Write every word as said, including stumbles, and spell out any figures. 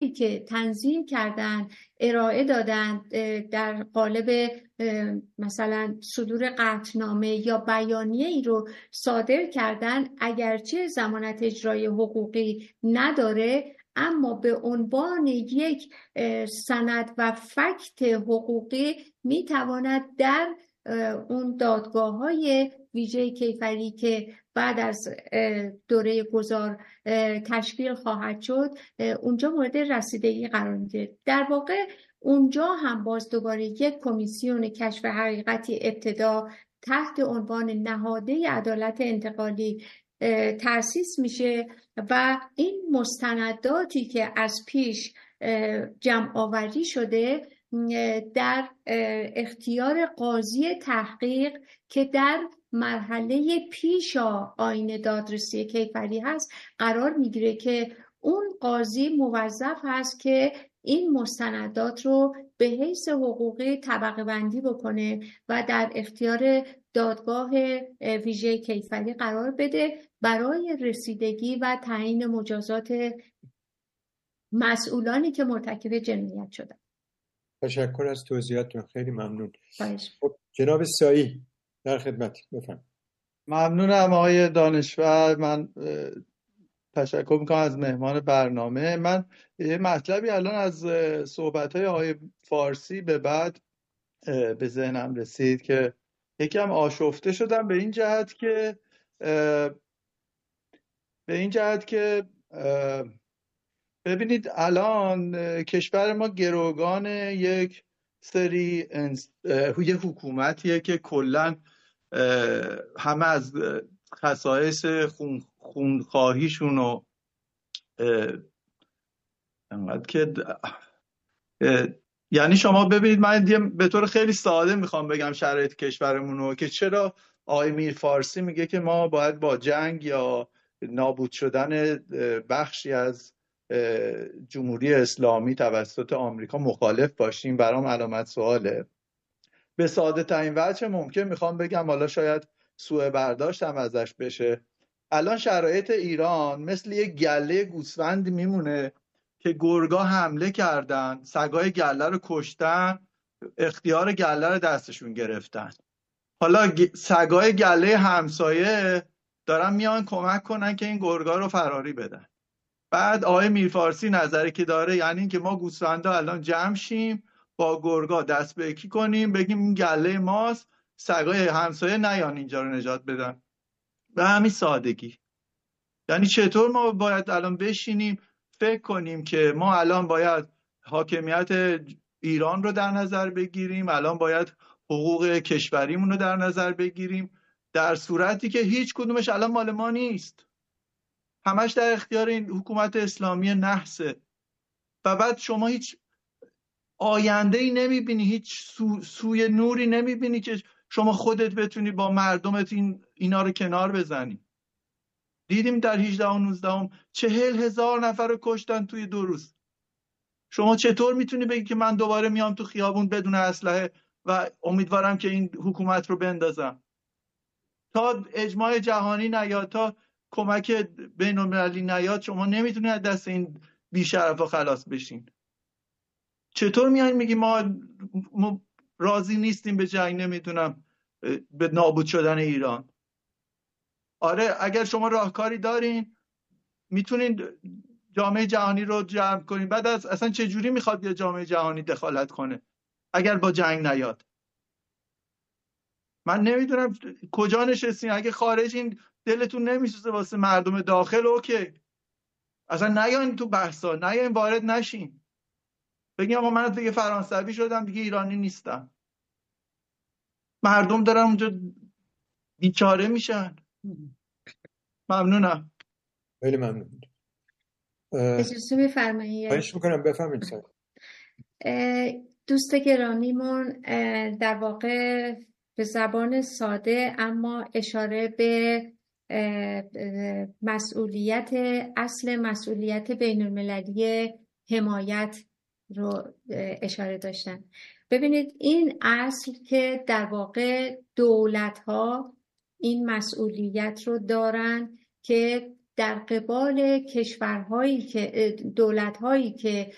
مطالبی که تنظیم کردن ارائه دادن در قالب مثلا صدور قطعنامه یا بیانیه ای رو صادر کردن، اگرچه ضمانت اجرای حقوقی نداره اما به عنوان یک سند و فکت حقوقی میتواند در اون دادگاه‌های ویژه کیفری که بعد از دوره گذار تشکیل خواهد شد اونجا مورد رسیدگی قرار میگیره. در واقع اونجا هم باز دوباره یک کمیسیون کشف حقیقتی ابتدا تحت عنوان نهاده عدالت انتقالی تأسیس میشه و این مستنداتی که از پیش جمع آوری شده در اختیار قاضی تحقیق که در مرحله پیشا آیین دادرسی کیفری هست قرار میگیره که اون قاضی موظف هست که این مستندات رو به حیث حقوقی طبقه بندی بکنه و در اختیار دادگاه ویژه کیفری قرار بده برای رسیدگی و تعیین مجازات مسئولانی که مرتکب جنایت شدن. تشکر از توضیحاتتون، خیلی ممنون. خب جناب سایی در خدمت، بفرمایید. ممنونم آقای دانشور. من تشکر میکنم از مهمان برنامه. من یه مطلبی الان از صحبت‌های آقای فارسی به بعد به ذهنم رسید که یکم آشفته شدم به این جهت که به این جهت که ببینید الان کشور ما گروگان یک سری یه حکومتیه که کلاً همه از خصایص خون خونخواهیشون و انقدر که یعنی شما ببینید، من به طور خیلی ساده میخوام بگم شرایط کشورمون رو که چرا آقای میر فارسی میگه که ما باید با جنگ یا نابود شدن بخشی از جمهوری اسلامی توسط آمریکا مخالف باشیم. برام علامت سواله. به ساده ترین وجه ممکن میخوام بگم، حالا شاید سوء برداشت هم ازش بشه، الان شرایط ایران مثل یک گله گوسفند میمونه که گرگا حمله کردن، سگای گله رو کشتن، اختیار گله رو دستشون گرفتن. حالا سگای گله همسایه دارن میان کمک کنن که این گرگا رو فراری بدن. بعد آقای میرفارسی نظری که داره یعنی این که ما گوسفندا الان جمع شیم با گرگا دست به یکی کنیم بگیم این گله ماست، سگای همسایه نیان اینجا رو نجات بدن. به همین سادگی. یعنی چطور ما باید الان بشینیم فکر کنیم که ما الان باید حاکمیت ایران رو در نظر بگیریم، الان باید حقوق کشوریمون رو در نظر بگیریم، در صورتی که هیچ کدومش الان مال ما نیست، همش در اختیار این حکومت اسلامی نحسه. و بعد شما هیچ آینده ای نمیبینی، هیچ سو، سوی نوری نمیبینی که شما خودت بتونی با مردمت این اینا رو کنار بزنی. دیدیم در هجدهم و نوزدهم چهل هزار نفر رو کشتن توی دو روز. شما چطور میتونی بگی که من دوباره میام تو خیابون بدون اسلحه و امیدوارم که این حکومت رو بندازم؟ تا اجماع جهانی نیاد، تا کمک بین المللی نیاد، شما نمیتونید از دست این بی‌شرفا خلاص بشین. چطور میان میگی ما, ما راضی نیستیم به جنگ، نمیدونم به نابود شدن ایران؟ آره اگر شما راهکاری دارین میتونین جامعه جهانی رو جمع کنین. بعد از اصلا چه جوری میخواد یه جامعه جهانی دخالت کنه اگر با جنگ نیاد؟ من نمیدونم کجا نشستین. اگه خارج این دلتون نمیسوزه واسه مردم داخل، اوکی، اصلا نیاین تو بحثا، نیاین وارد نشین. بگین آقا من دیگه فرانسوی شدم، دیگه ایرانی نیستم. مردم دارن اونجا بیچاره میشن. ممنونم. خیلی ممنون. اجازه میفرمایید؟ خواهش میکنم بفرمایید. دوست گرامیمون در واقع به زبان ساده اما اشاره به مسئولیت، اصل مسئولیت بین المللی حمایت رو اشاره داشتن. ببینید این اصل که در واقع دولت‌ها این مسئولیت رو دارن که در قبال کشورهایی که دولت‌هایی که